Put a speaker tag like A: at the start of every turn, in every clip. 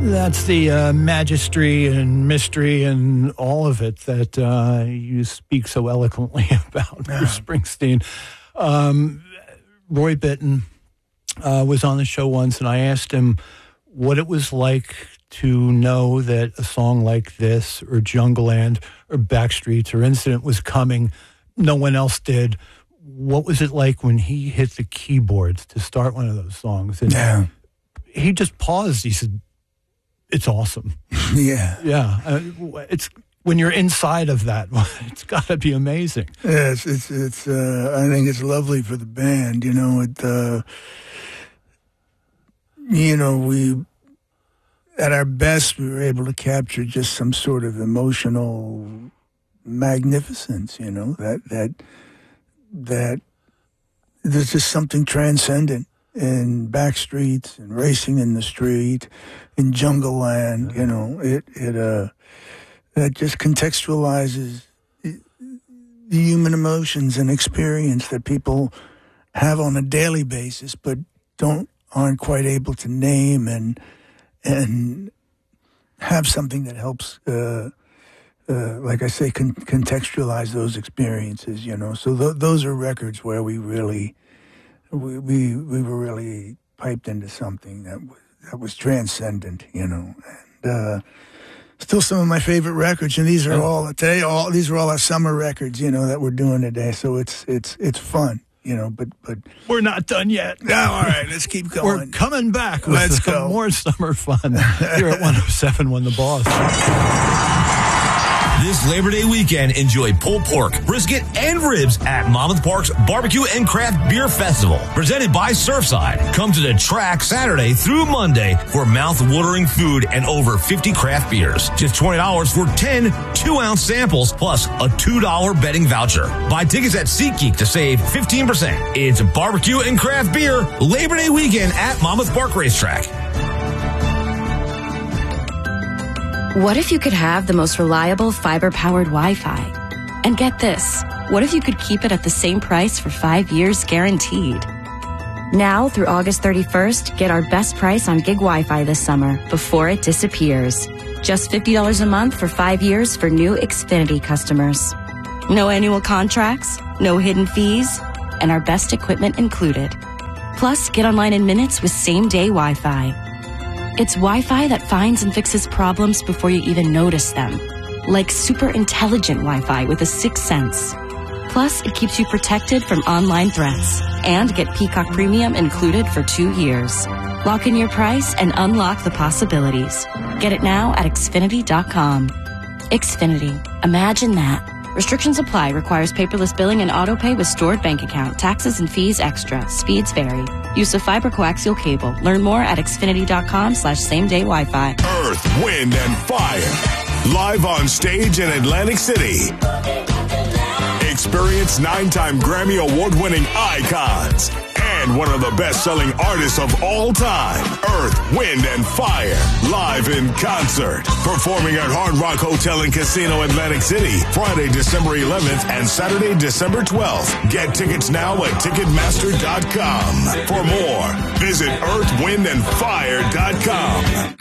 A: That's the majesty and mystery and all of it that you speak so eloquently about, Bruce Springsteen. Roy Bittan was on the show once, and I asked him what it was like to know that a song like this, or Jungleland, or Backstreets, or Incident was coming. No one else did. What was it like when he hit the keyboards to start one of those songs? And he just paused. He said, "It's awesome."
B: Yeah.
A: It's when you're inside of that, it's got to be amazing.
B: Yes, it's. I think it's lovely for the band. We at our best we were able to capture just some sort of emotional magnificence. That there's just something transcendent in Backstreets and Racing in the Street, in Jungleland. That just contextualizes the human emotions and experience that people have on a daily basis, but aren't quite able to name and have something that helps, like I say, contextualize those experiences. So those are records where we really we were really piped into something that was transcendent. And still some of my favorite records, and these are all our summer records, that we're doing today. So it's fun, but
A: we're not done yet.
B: No, all right, let's keep going.
A: We're coming back.
B: Let's go.
A: More summer fun here at 107.1 The Boss.
C: This Labor Day weekend, enjoy pulled pork, brisket, and ribs at Monmouth Park's Barbecue and Craft Beer Festival, presented by Surfside. Come to the track Saturday through Monday for mouth-watering food and over 50 craft beers. Just $20 for 10 2-ounce samples, plus a $2 betting voucher. Buy tickets at SeatGeek to save 15%. It's Barbecue and Craft Beer Labor Day weekend at Monmouth Park Racetrack.
D: What if you could have the most reliable fiber-powered Wi-Fi? And get this, what if you could keep it at the same price for 5 years guaranteed? Now through August 31st, get our best price on gig Wi-Fi this summer before it disappears. Just $50 a month for 5 years for new Xfinity customers. No annual contracts, no hidden fees, and our best equipment included. Plus, get online in minutes with same-day Wi-Fi. It's Wi-Fi that finds and fixes problems before you even notice them. Like super intelligent Wi-Fi with a 6th sense. Plus, it keeps you protected from online threats. And get Peacock Premium included for 2 years. Lock in your price and unlock the possibilities. Get it now at Xfinity.com. Xfinity. Imagine that. Restrictions apply. Requires paperless billing and auto-pay with stored bank account. Taxes and fees extra. Speeds vary. Use of fiber coaxial cable. Learn more at Xfinity.com/same-day Wi-Fi.
E: Earth, Wind, and Fire. Live on stage in Atlantic City. Experience 9-time Grammy Award-winning icons. And one of the best-selling artists of all time, Earth, Wind, and Fire, live in concert. Performing at Hard Rock Hotel and Casino Atlantic City, Friday, December 11th and Saturday, December 12th. Get tickets now at Ticketmaster.com. For more, visit earthwindandfire.com.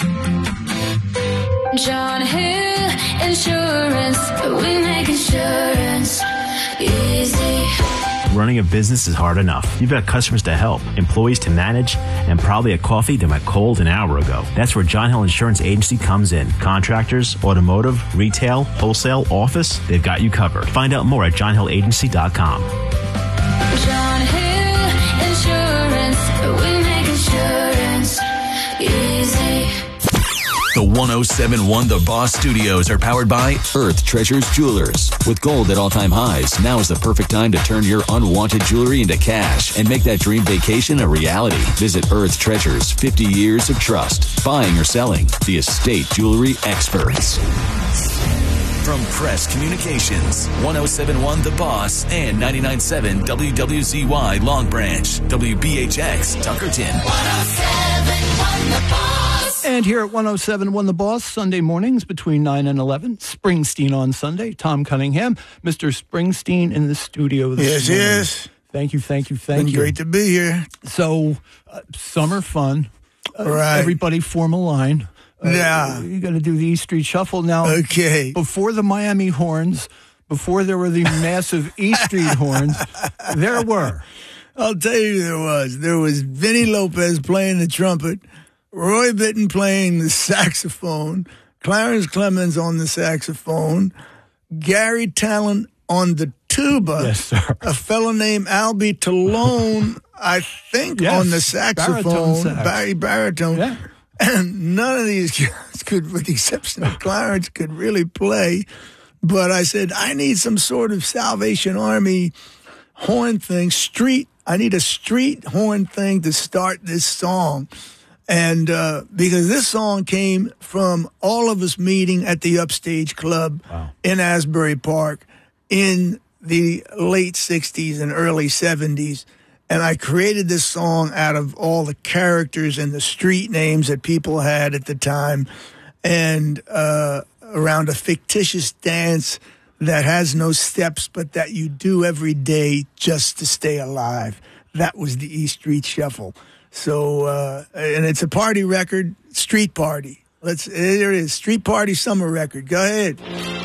F: John Hill Insurance, we make insurance easy.
G: Running a business is hard enough. You've got customers to help, employees to manage, and probably a coffee that went cold an hour ago. That's where John Hill Insurance Agency comes in. Contractors, automotive, retail, wholesale, office, they've got you covered. Find out more at johnhillagency.com.
F: John Hill Insurance, we make insurance easy.
H: The 107.1 The Boss Studios are powered by Earth Treasures Jewelers. With gold at all-time highs, now is the perfect time to turn your unwanted jewelry into cash and make that dream vacation a reality. Visit Earth Treasures, 50 years of trust. Buying or selling, the estate jewelry experts. From Press Communications, 107.1 The Boss and 99.7 WWZY Long Branch, WBHX Tuckerton.
F: 107.1 The Boss.
A: And here at 107.1 The Boss, Sunday mornings between 9 and 11, Springsteen on Sunday, Tom Cunningham, Mr. Springsteen in the studio this morning.
B: Yes.
A: Thank you.
B: Been great to be here.
A: So, summer fun.
B: Right.
A: Everybody form a line.
B: Yeah.
A: You got to do the E Street Shuffle now.
B: Okay.
A: Before the Miami Horns, before there were the massive E Street Horns, there were.
B: I'll tell you there was Vinny Lopez playing the trumpet, Roy Bittan playing the saxophone, Clarence Clemens on the saxophone, Gary Talent on the tuba,
A: yes, sir.
B: A fellow named Albie Talone, I think,
A: yes,
B: on the saxophone, baritone.
A: Yeah.
B: And none of these guys could, with the exception of Clarence, could really play. But I said, I need some sort of Salvation Army horn thing, I need a street horn thing to start this song. And because this song came from all of us meeting at the Upstage Club in Asbury Park in the late 60s and early 70s. And I created this song out of all the characters and the street names that people had at the time, and around a fictitious dance that has no steps but that you do every day just to stay alive. That was the E Street Shuffle. So, and it's a party record, street party. There it is, street party summer record. Go ahead.